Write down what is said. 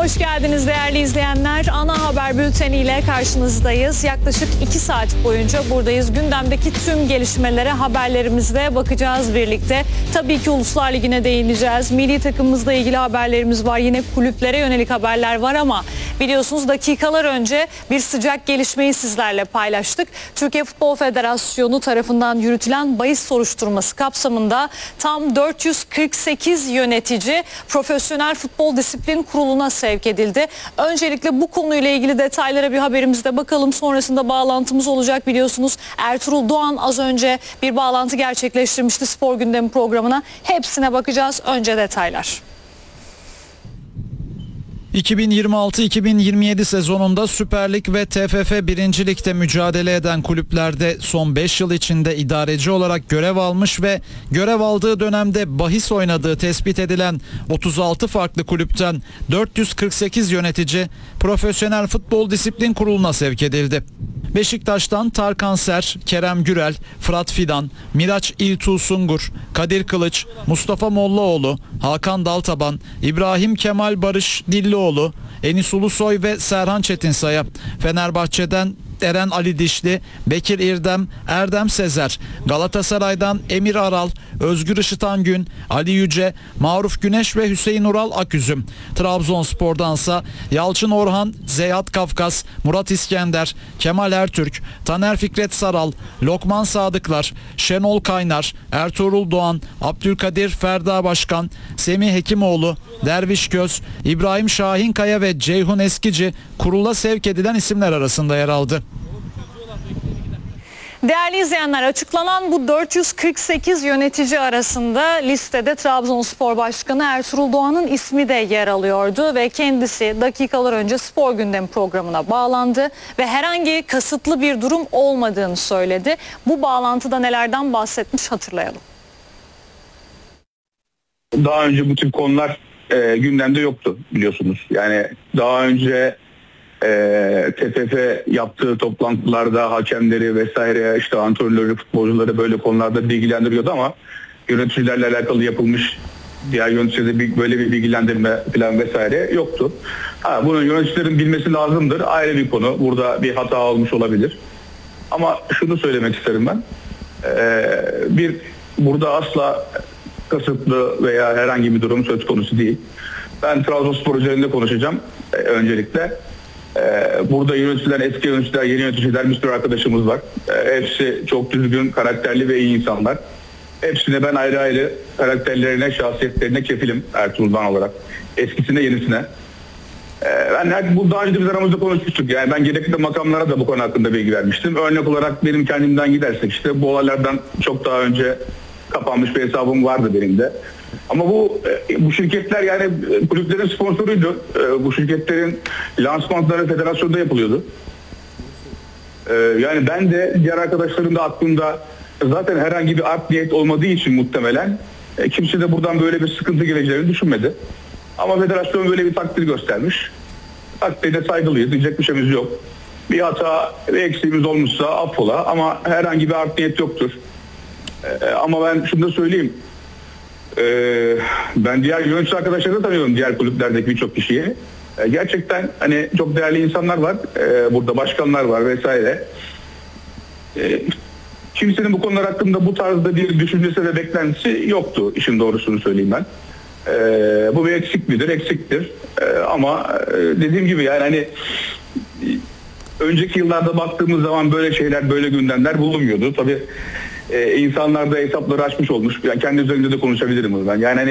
Hoş geldiniz değerli izleyenler. Ana haber bülteniyle karşınızdayız. Yaklaşık 2 saat boyunca buradayız. Gündemdeki tüm gelişmelere haberlerimizle bakacağız birlikte. Tabii ki Uluslar Ligi'ne değineceğiz. Milli takımımızla ilgili haberlerimiz var. Yine kulüplere yönelik haberler var ama biliyorsunuz dakikalar önce bir sıcak gelişmeyi sizlerle paylaştık. Türkiye Futbol Federasyonu tarafından yürütülen bahis soruşturması kapsamında tam 448 yönetici Profesyonel Futbol Disiplin Kurulu'na sevk edildi. Öncelikle bu konuyla ilgili detaylara bir haberimizde bakalım. Sonrasında bağlantımız olacak biliyorsunuz. Ertuğrul Doğan az önce bir bağlantı gerçekleştirmişti Spor Gündemi programına. Hepsine bakacağız. Önce detaylar. 2026-2027 sezonunda Süper Lig ve TFF 1. Lig'de mücadele eden kulüplerde son 5 yıl içinde idareci olarak görev almış ve görev aldığı dönemde bahis oynadığı tespit edilen 36 farklı kulüpten 448 yönetici Profesyonel Futbol Disiplin Kurulu'na sevk edildi. Beşiktaş'tan Tarkan Ser, Kerem Gürel, Fırat Fidan, Miraç İltuğ Sungur, Kadir Kılıç, Mustafa Mollaoğlu, Hakan Daltaban, İbrahim Kemal Barış Dillioğlu, Enis Ulusoy ve Serhan Çetinsay'a, Fenerbahçe'den Eren Ali Dişli, Bekir İrdem, Erdem Sezer, Galatasaray'dan Emir Aral, Özgür Işıtan Gün, Ali Yüce, Maruf Güneş ve Hüseyin Ural Aküzüm. Trabzonspor'dansa Yalçın Orhan, Zeyat Kafkas, Murat İskender, Kemal Ertürk, Taner Fikret Saral, Lokman Sadıklar, Şenol Kaynar, Ertuğrul Doğan, Abdülkadir Ferda Başkan, Semih Hekimoğlu, Derviş Göz, İbrahim Şahinkaya ve Ceyhun Eskici kurula sevk edilen isimler arasında yer aldı. Değerli izleyenler, açıklanan bu 448 yönetici arasında listede Trabzonspor Başkanı Ertuğrul Doğan'ın ismi de yer alıyordu ve kendisi dakikalar önce Spor Gündemi programına bağlandı ve herhangi kasıtlı bir durum olmadığını söyledi. Bu bağlantıda nelerden bahsetmiş hatırlayalım. Daha önce bu tip konular gündemde yoktu biliyorsunuz. Yani daha önce TFF yaptığı toplantılarda hakemleri vesaire, işte antrenörleri, futbolcuları böyle konularda bilgilendiriyordu ama yöneticilerle alakalı yapılmış diğer yöneticilerde böyle bir bilgilendirme falan vesaire yoktu. Bunu yöneticilerin bilmesi lazımdır. Ayrı bir konu. Burada bir hata olmuş olabilir. Ama şunu söylemek isterim ben. Burada asla kasıtlı veya herhangi bir durum söz konusu değil. Ben Trabzonspor üzerinde konuşacağım öncelikle. Burada yöneticiler, eski yöneticiler, yeni yöneticiler, bir sürü arkadaşımız var. Hepsi çok düzgün, karakterli ve iyi insanlar. Hepsine ben ayrı ayrı karakterlerine, şahsiyetlerine kefilim Ertuğrul'dan olarak. Eskisine, yenisine. Bu daha önce de biz aramızda konuşmuştuk. Yani ben gerekli makamlara da bu konu hakkında bilgi vermiştim. Örnek olarak benim kendimden gidersek işte bu olaylardan çok daha önce kapanmış bir hesabım vardı benim de. Ama bu şirketler yani kulüplerin sponsoruydu. Bu şirketlerin lansmanları federasyonda yapılıyordu. Yani ben de diğer arkadaşlarım da aklımda zaten herhangi bir art niyet olmadığı için muhtemelen kimse de buradan böyle bir sıkıntı geleceğini düşünmedi. Ama federasyon böyle bir takdir göstermiş. Takdirde saygılıyız. Diyecek bir şeyimiz yok. Bir hata ve eksiğimiz olmuşsa affola ama herhangi bir art niyet yoktur. Ama ben şunu da söyleyeyim. Ben diğer yönetici arkadaşları da tanıyorum, diğer kulüplerdeki birçok kişiyi. Gerçekten hani çok değerli insanlar var. Burada başkanlar var vesaire. Kimsenin bu konular hakkında bu tarzda bir düşüncesi ve beklentisi yoktu, işin doğrusunu söyleyeyim ben. Bu bir eksik midir? Eksiktir. Ama dediğim gibi yani hani önceki yıllarda baktığımız zaman böyle şeyler, böyle gündemler bulunmuyordu. Tabii insanlar da hesapları açmış olmuş. Yani kendi üzerinde de konuşabilirim ben. Yani hani